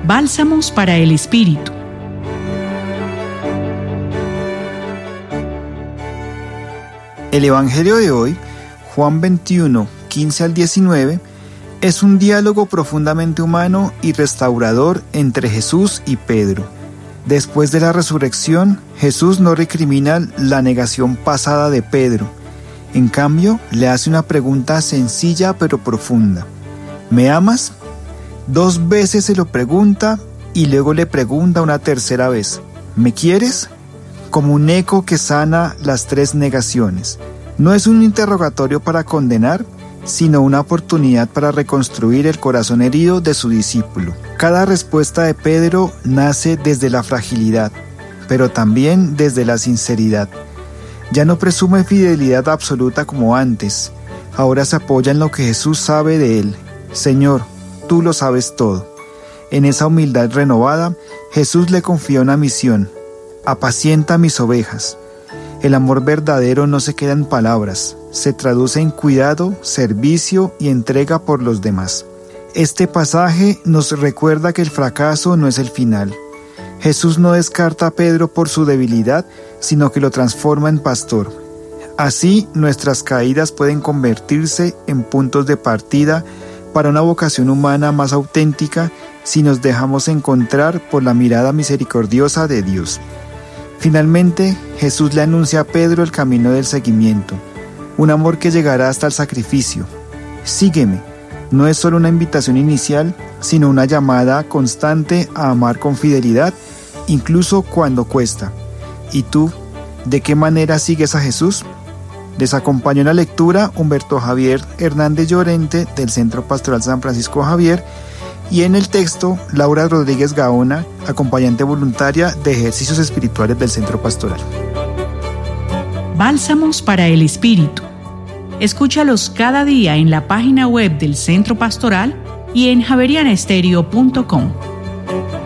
Bálsamos para el Espíritu. El Evangelio de hoy, Juan 21, 15 al 19, es un diálogo profundamente humano y restaurador entre Jesús y Pedro. Después de la resurrección, Jesús no recrimina la negación pasada de Pedro. En cambio, le hace una pregunta sencilla pero profunda. ¿Me amas? 2 veces se lo pregunta y luego le pregunta una tercera vez. ¿Me quieres? Como un eco que sana las 3 negaciones. No es un interrogatorio para condenar, sino una oportunidad para reconstruir el corazón herido de su discípulo. Cada respuesta de Pedro nace desde la fragilidad, pero también desde la sinceridad. Ya no presume fidelidad absoluta como antes. Ahora se apoya en lo que Jesús sabe de él. Señor, tú lo sabes todo. En esa humildad renovada, Jesús le confía una misión. Apacienta mis ovejas. El amor verdadero no se queda en palabras, se traduce en cuidado, servicio y entrega por los demás. Este pasaje nos recuerda que el fracaso no es el final. Jesús no descarta a Pedro por su debilidad, sino que lo transforma en pastor. Así, nuestras caídas pueden convertirse en puntos de partida para una vocación humana más auténtica si nos dejamos encontrar por la mirada misericordiosa de Dios. Finalmente, Jesús le anuncia a Pedro el camino del seguimiento, un amor que llegará hasta el sacrificio. Sígueme. No es solo una invitación inicial, sino una llamada constante a amar con fidelidad, incluso cuando cuesta. ¿Y tú, de qué manera sigues a Jesús? Les acompañó en la lectura Humberto Javier Hernández Llorente del Centro Pastoral San Francisco Javier y en el texto Laura Rodríguez Gaona, acompañante voluntaria de ejercicios espirituales del Centro Pastoral. Bálsamos para el Espíritu. Escúchalos cada día en la página web del Centro Pastoral y en javerianestereo.com.